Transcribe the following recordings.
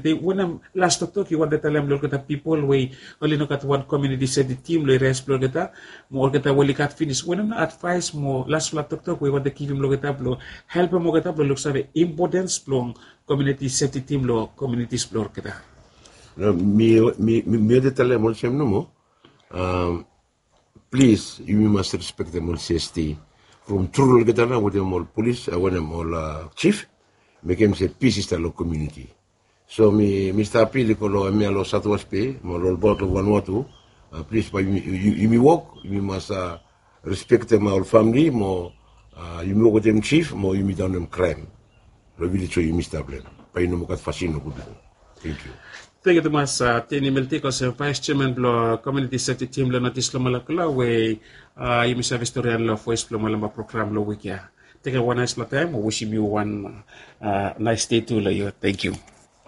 community when last talk you want to tell them look at the people we only look at one community said the team le rest look at that more get we cat finish when I'm advice more last flat talk we want to give him look at that help him look at that looks have importance long community set the team lo communities block kita me de tell them also no more please you must respect them all CST from true get na with them all police when them all chief make him say peace is the community. So Mr. Apili kolo me alo satwaspe mo lo bot of Vanuatu please by you walk you must respect them our family mo you mo with them chief mo you down them crime lo village you Mr. Plan pa ino mo kat fascino kudu. Thank you. Thank you mas Tini Meltico sa Vice Chairman blo Community Safety Team lo natis lo malakula we yung service historian lo voice lo malamba program lo wikia. Take a one nice time. We wish you one nice day too. Thank you.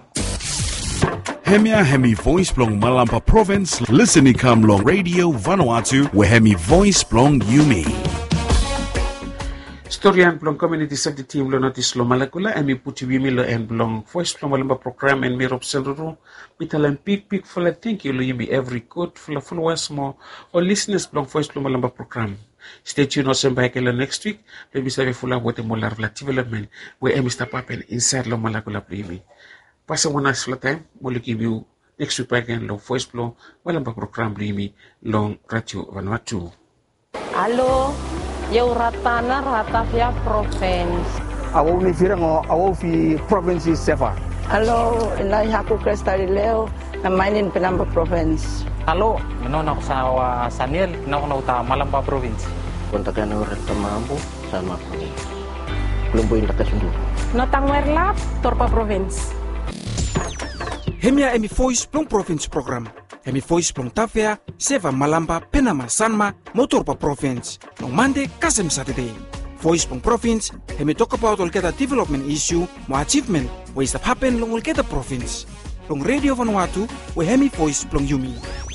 Hemi voice blong Malamba province listening come long radio Vanuatu we hemi voice blong Yumi. Historian blong community safety team lo natis lo malakula emi puti wimi lo en blong voice blong Malamba program en mirop senruru mitalan pik full thank you lo Yumi every good full followers mo or listeners blong voice blong Malamba program. Stay tuned also back next week. Let me say full with the molar development where Mr. Papen inside lo malakula primi. Pass a one nice time. We'll give you next week again long voice blow Malamba program primi long radio Vanuatu. Hello, yo rata via province. Awo ni firang awo fi province sefa. Hello, ilay haku Cristalileo na mainin Penamba province. Halo, menonok sa Sanil, menonok ta Malamba province. Kontakan orang Tamambu sama province. Belum poin kata sundu. Notang Merlap, Torpa province. Hemia emi voice plong province program. Hemi voice plong Tafea, Seva Malamba, Penama, Sanma, Motorpa province. Long Monday, Kasem Saturday. Voice plong province, hemi talk about all get development issue, mo achievement, what is happen long all get province. Long radio Vanuatu, we hemi voice plong Yumi.